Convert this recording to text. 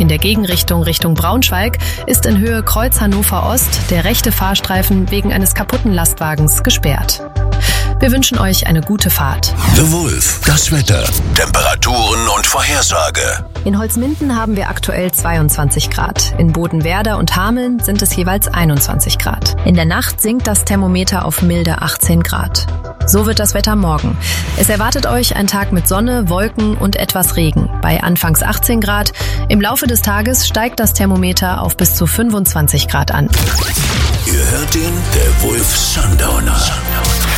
In der Gegenrichtung Richtung Braunschweig ist in Höhe Kreuz Hannover Ost der rechte Fahrstreifen wegen eines kaputten Lastwagens gesperrt. Wir wünschen euch eine gute Fahrt. The Wolf, das Wetter, Temperaturen und Vorhersage. In Holzminden haben wir aktuell 22 Grad. In Bodenwerder und Hameln sind es jeweils 21 Grad. In der Nacht sinkt das Thermometer auf milde 18 Grad. So wird das Wetter morgen. Es erwartet euch ein Tag mit Sonne, Wolken und etwas Regen. Bei anfangs 18 Grad. Im Laufe des Tages steigt das Thermometer auf bis zu 25 Grad an. Ihr hört ihn, der Wolf Sundowner.